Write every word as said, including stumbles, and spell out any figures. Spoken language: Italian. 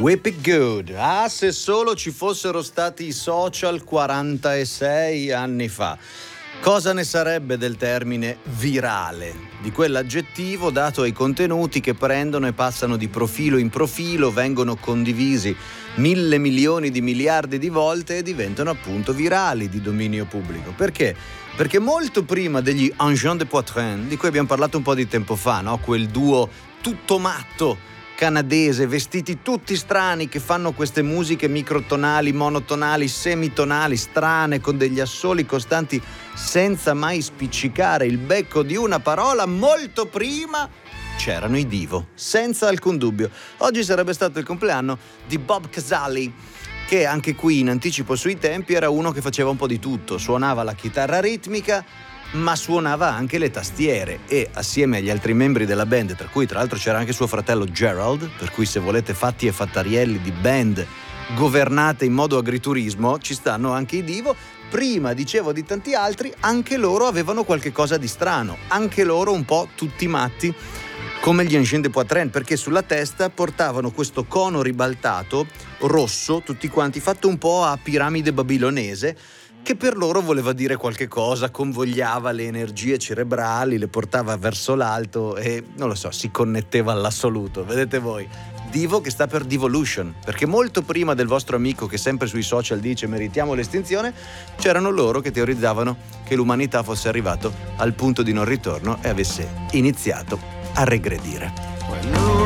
Whip It Good. Ah, se solo ci fossero stati i social quarantasei anni fa. Cosa ne sarebbe del termine virale? Di quell'aggettivo dato ai contenuti che prendono e passano di profilo in profilo, vengono condivisi mille milioni di miliardi di volte e diventano appunto virali, di dominio pubblico. Perché? Perché molto prima degli Engins de Poitrain, di cui abbiamo parlato un po' di tempo fa, no? Quel duo tutto matto canadese, vestiti tutti strani, che fanno queste musiche microtonali, monotonali, semitonali, strane, con degli assoli costanti, senza mai spiccicare il becco di una parola. Molto prima c'erano i Divo, senza alcun dubbio. Oggi sarebbe stato il compleanno di Bob Casale, che anche qui in anticipo sui tempi era uno che faceva un po' di tutto, suonava la chitarra ritmica, ma suonava anche le tastiere e assieme agli altri membri della band, tra cui tra l'altro c'era anche suo fratello Gerald, per cui se volete fatti e fattarielli di band governate in modo agriturismo, ci stanno anche i Divo. Prima, dicevo, di tanti altri, anche loro avevano qualche cosa di strano, anche loro un po' tutti matti, come gli Engins de Poitrain, perché sulla testa portavano questo cono ribaltato, rosso, tutti quanti, fatto un po' a piramide babilonese, che per loro voleva dire qualche cosa, convogliava le energie cerebrali, le portava verso l'alto e, non lo so, si connetteva all'assoluto. Vedete voi, Divo, che sta per Devolution, perché molto prima del vostro amico che sempre sui social dice meritiamo l'estinzione, c'erano loro che teorizzavano che l'umanità fosse arrivato al punto di non ritorno e avesse iniziato a regredire.